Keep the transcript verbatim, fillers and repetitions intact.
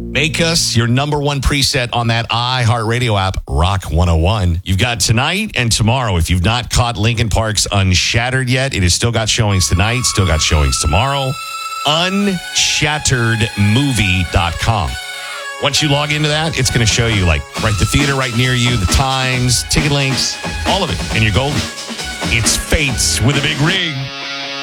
Make us your number one preset on that iHeartRadio app, Rock one oh one. You've got tonight and tomorrow. If you've not caught Linkin Park's Unshattered yet, it has still got showings tonight, still got showings tomorrow. unshattered movie dot com. Once you log into that, it's going to show you, like, right, the theater right near you, the times, ticket links, all of it, and you're golden. It's Fates with a Big Rig.